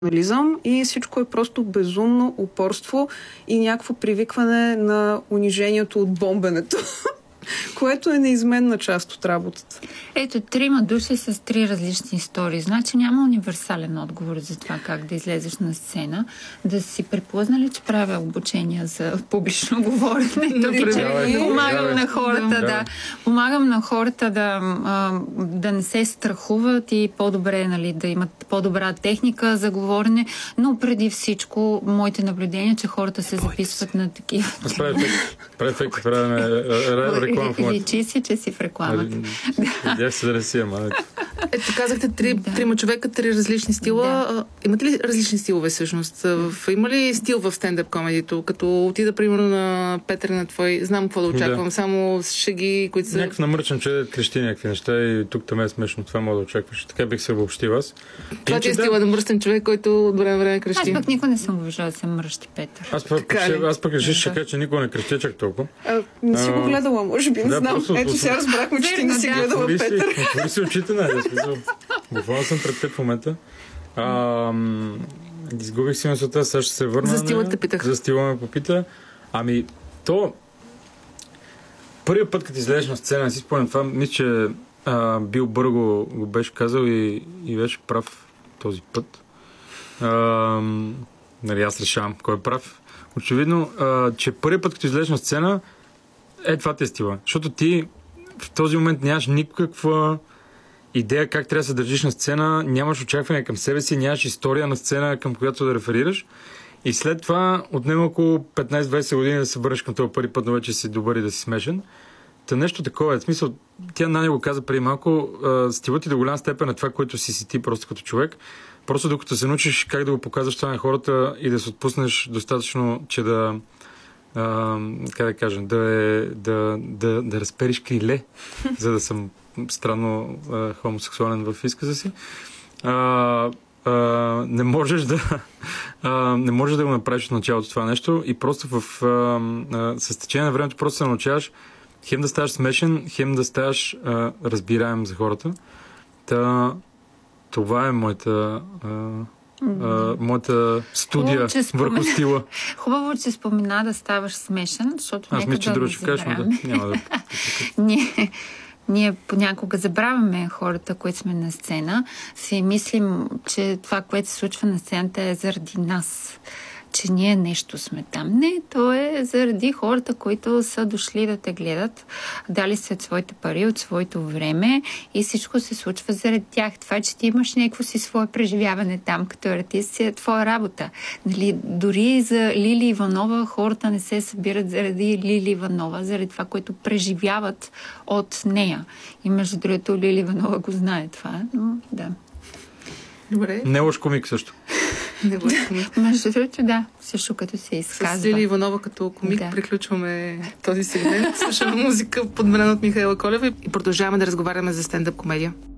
професионализъм и всичко е просто безумно упорство и някакво привикване на унижението от бомбенето, което е неизменна част от работата. Ето, 3 души с 3 различни истории. Значи няма универсален отговор за това как да излезеш на сцена. Да си предполазнали, че правя обучения за публично говорене. Помагам на хората, помагам на хората да не се страхуват и по-добре, нали, да имат по-добра техника за говорене, но преди всичко моите наблюдения, че хората се записват на такива. Личи си, че си в рекламата. Ето, казахте 3 човека, 3 различни стила. Да. Имате ли различни стилове всъщност? Има ли стил в стендъп комедито? Като отида, примерно, на Петър, на твой... Знам какво да очаквам. Само шеги, които са... Някакъв намръчен човек крещи някакви неща и тук там е смешно. Това мога да очакваш. Така бих се обобщил аз. Това ти е стила да мръстен човек, който от време на време крещи. Аз пък никога не съм обижала да се мръщи Петър. Аз пък реших, ще кажа, че никога не крещи чак толкова. Не си го гледала, може би, не знам. Ето сега разбрахме, че ти не си гледала Петър. Отвори си очите, буквално съм пред теб в момента. Изгубих си мисълта, сега ще се върна. За стила те питах. За стила ме попита. Първият път, като излезеш на сцена, не си спомням това, мисля, че Бил Бър го беше казал и беше прав този път. Нали, аз решавам кой е прав. Очевидно, че първият път, като излезеш на сцена, това те е стила. Защото ти в този момент нямаш никаква идея как трябва да се държиш на сцена, нямаш очакване към себе си, нямаш история на сцена, към която да реферираш. И след това отнема около 15-20 години да се върнеш към този първи път, но вече си добър и да си смешен. Та нещо такова е. В смисъл, тя Наня го каза преди малко, стилът ти до голяма степен е това, което си ти просто като човек. Просто докато се научиш как да го показваш това на хората и да се отпуснеш достатъчно, че да как да кажа, да разпериш криле, за да съм странно хомосексуален в изказа си. Не можеш да го направиш от началото това нещо и просто с течение на времето просто се научаваш хем да ставаш смешен, хем да ставаш разбираем за хората. Това е моята студия върху стила. Хубаво, че спомена да ставаш смешен, защото аз мисля, че друго ще кажеш, но няма да... Ние понякога забравяме хората, които сме на сцена, си мислим, че това, което се случва на сцената е заради нас, че ние нещо сме там. Не, то е заради хората, които са дошли да те гледат, дали се от своите пари, от своето време и всичко се случва заради тях. Това, че ти имаш някакво си свое преживяване там като артист, е твоя работа. Нали, дори за Лили Иванова хората не се събират заради Лили Иванова, заради това, което преживяват от нея. И между другото Лили Иванова го знае това, но да. Добре. Не лош комик също. Между другото, да, също като се изказва. С Лили Иванова като комик приключваме този сегмент. Слушаме музика, подбрана от Михаела Колева и продължаваме да разговаряме за стендъп комедия.